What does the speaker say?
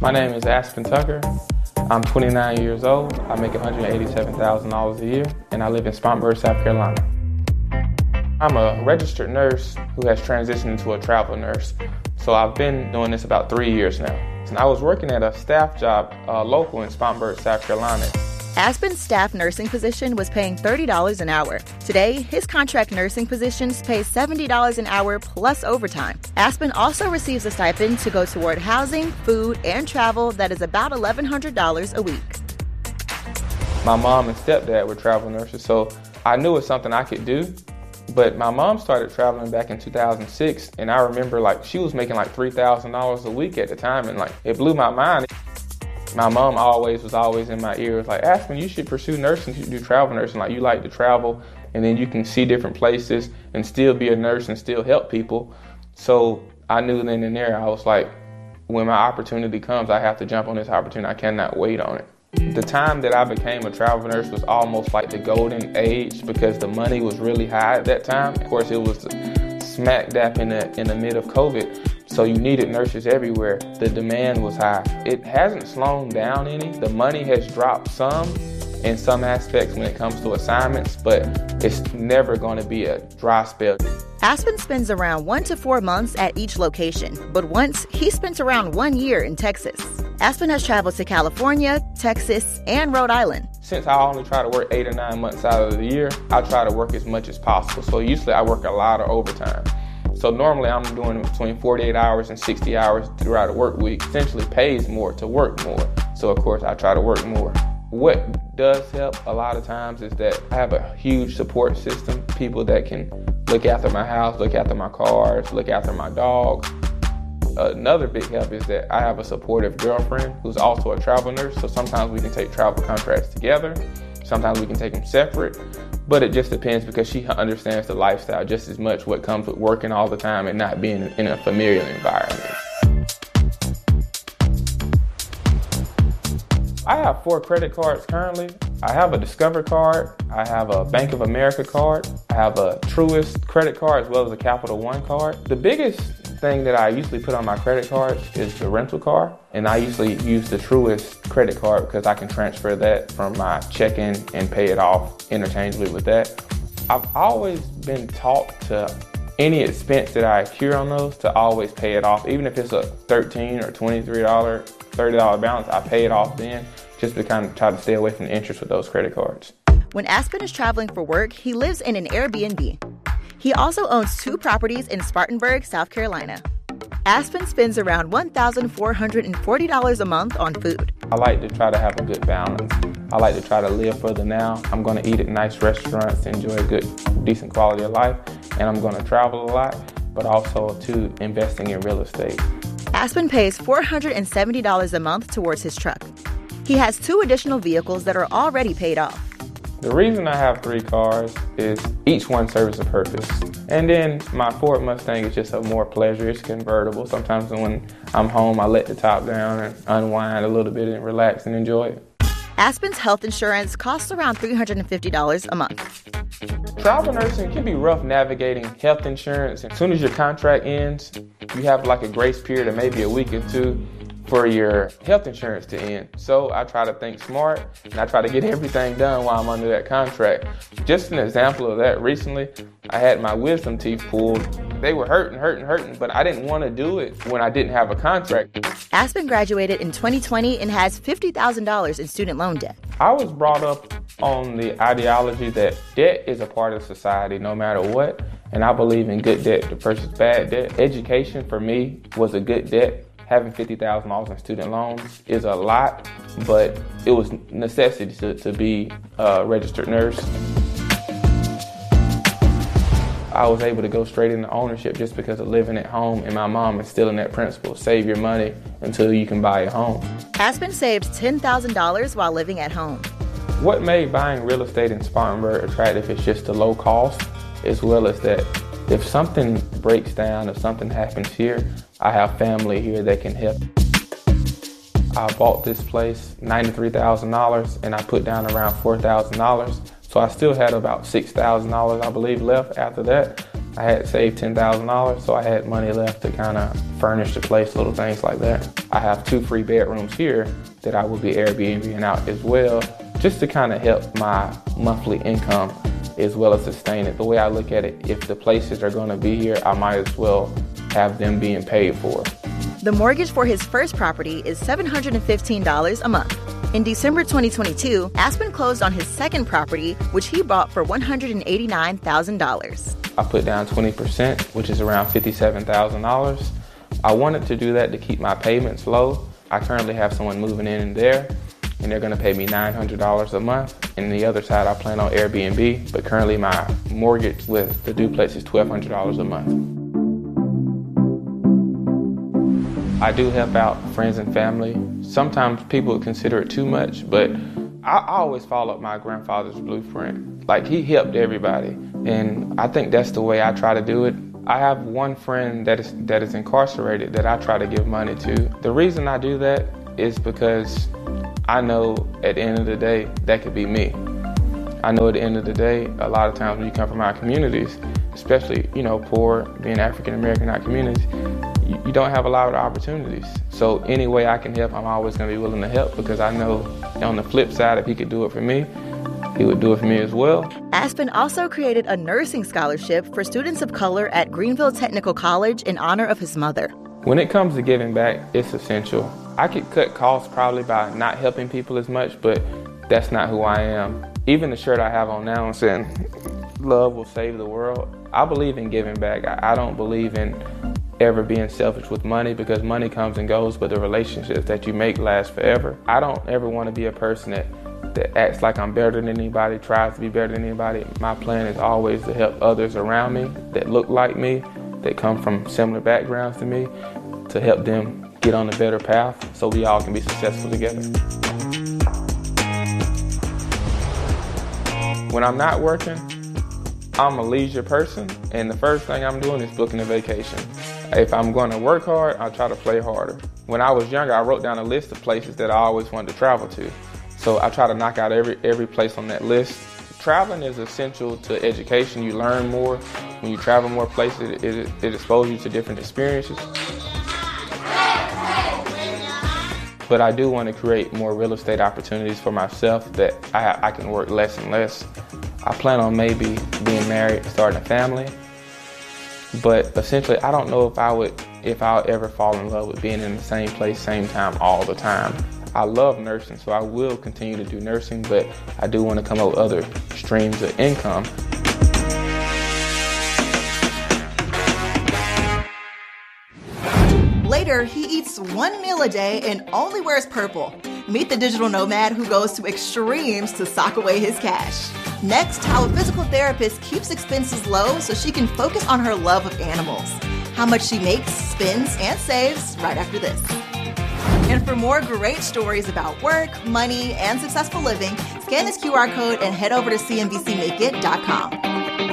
My name is Aspen Tucker. I'm 29 years old. I make $187,000 a year, and I live in Spartanburg, South Carolina. I'm a registered nurse who has transitioned into a travel nurse. So I've been doing this about 3 years now. And I was working at a staff job local in Spartanburg, South Carolina. Aspen's staff nursing position was paying $30 an hour. Today, his contract nursing positions pay $70 an hour plus overtime. Aspen also receives a stipend to go toward housing, food, and travel that is about $1,100 a week. My mom and stepdad were travel nurses, so I knew it was something I could do. But my mom started traveling back in 2006, and I remember she was making $3,000 a week at the time, and it blew my mind. My mom was always in my ear, like, Aspen, you should pursue nursing, you should do travel nursing. You like to travel, and then you can see different places and still be a nurse and still help people. So I knew then and there, I was like, when my opportunity comes, I have to jump on this opportunity. I cannot wait on it. The time that I became a travel nurse was almost like the golden age because the money was really high at that time. Of course, it was smack dab in the mid of COVID. So you needed nurses everywhere. The demand was high. It hasn't slowed down any. The money has dropped some in some aspects when it comes to assignments, but it's never going to be a dry spell. Aspen spends around 1 to 4 months at each location, but once he spent around 1 year in Texas. Aspen has traveled to California, Texas, and Rhode Island. Since I only try to work 8 or 9 months out of the year, I try to work as much as possible. So usually I work a lot of overtime. So normally I'm doing between 48 hours and 60 hours throughout a work week. Essentially pays more to work more. So of course I try to work more. What does help a lot of times is that I have a huge support system. People that can look after my house, look after my cars, look after my dog. Another big help is that I have a supportive girlfriend who's also a travel nurse. So sometimes we can take travel contracts together. Sometimes we can take them separate. But it just depends because she understands the lifestyle just as much, what comes with working all the time and not being in a familiar environment. I have 4 credit cards currently. I have a Discover card, I have a Bank of America card, I have a Truist credit card as well as a Capital One card. The biggest thing that I usually put on my credit cards is the rental car, and I usually use the Truist credit card because I can transfer that from my checking and pay it off interchangeably with that. I've always been taught to any expense that I accrue on those to always pay it off, even if it's a $13 or $23, $30 balance, I pay it off then, just to kind of try to stay away from the interest with those credit cards. When Aspen is traveling for work, he lives in an Airbnb. He also owns 2 properties in Spartanburg, South Carolina. Aspen spends around $1,440 a month on food. I like to try to have a good balance. I like to try to live for the now. I'm going to eat at nice restaurants, enjoy a good, decent quality of life, and I'm going to travel a lot, but also to investing in real estate. Aspen pays $470 a month towards his truck. He has 2 additional vehicles that are already paid off. The reason I have 3 cars is each one serves a purpose. And then my Ford Mustang is just a more pleasure. It's convertible. Sometimes when I'm home, I let the top down and unwind a little bit and relax and enjoy it. Aspen's health insurance costs around $350 a month. Travel nursing can be rough navigating health insurance. As soon as your contract ends, you have a grace period of maybe a week or 2 for your health insurance to end. So I try to think smart and I try to get everything done while I'm under that contract. Just an example of that, recently I had my wisdom teeth pulled. They were hurting, but I didn't want to do it when I didn't have a contract. Aspen graduated in 2020 and has $50,000 in student loan debt. I was brought up on the ideology that debt is a part of society no matter what, and I believe in good debt versus bad debt. Education for me was a good debt. Having $50,000 in student loans is a lot, but it was necessity to be a registered nurse. I was able to go straight into ownership just because of living at home, and my mom instilling that principle, save your money until you can buy a home. Aspen saves $10,000 while living at home. What made buying real estate in Spartanburg attractive is just the low cost, as well as that if something breaks down, if something happens here, I have family here that can help. I bought this place $93,000 and I put down around $4,000. So I still had about $6,000, I believe, left after that. I had saved $10,000, so I had money left to kind of furnish the place, little things like that. I have 2 free bedrooms here that I will be Airbnb-ing out as well, just to kind of help my monthly income as well as sustain it. The way I look at it, if the places are going to be here, I might as well have them being paid for. The mortgage for his first property is $715 a month. In December 2022, Aspen closed on his second property, which he bought for $189,000. I put down 20%, which is around $57,000. I wanted to do that to keep my payments low. I currently have someone moving in there, and they're gonna pay me $900 a month. And the other side, I plan on Airbnb, but currently my mortgage with the duplex is $1,200 a month. I do help out friends and family. Sometimes people consider it too much, but I always follow my grandfather's blueprint. Like, he helped everybody, and I think that's the way I try to do it. I have one friend that is incarcerated that I try to give money to. The reason I do that is because I know at the end of the day, that could be me. I know at the end of the day, a lot of times when you come from our communities, especially, poor, being African American in our communities, you don't have a lot of opportunities. So any way I can help, I'm always going to be willing to help, because I know on the flip side, if he could do it for me, he would do it for me as well. Aspen also created a nursing scholarship for students of color at Greenville Technical College in honor of his mother. When it comes to giving back, it's essential. I could cut costs probably by not helping people as much, but that's not who I am. Even the shirt I have on now saying, "Love will save the world." I believe in giving back. I don't believe in ever being selfish with money, because money comes and goes, but the relationships that you make last forever. I don't ever want to be a person that acts like I'm better than anybody, tries to be better than anybody. My plan is always to help others around me that look like me, that come from similar backgrounds to me, to help them get on a better path so we all can be successful together. When I'm not working, I'm a leisure person, and the first thing I'm doing is booking a vacation. If I'm going to work hard, I try to play harder. When I was younger, I wrote down a list of places that I always wanted to travel to. So I try to knock out every place on that list. Traveling is essential to education. You learn more. When you travel more places, it exposes you to different experiences. But I do want to create more real estate opportunities for myself that I can work less and less. I plan on maybe being married, starting a family. But essentially, I don't know if I'll ever fall in love with being in the same place, same time, all the time. I love nursing, so I will continue to do nursing, but I do want to come up with other streams of income. Later, he eats one meal a day and only wears purple. Meet the digital nomad who goes to extremes to sock away his cash. Next, how a physical therapist keeps expenses low so she can focus on her love of animals. How much she makes, spends, and saves right after this. And for more great stories about work, money, and successful living, scan this QR code and head over to cnbcmakeit.com.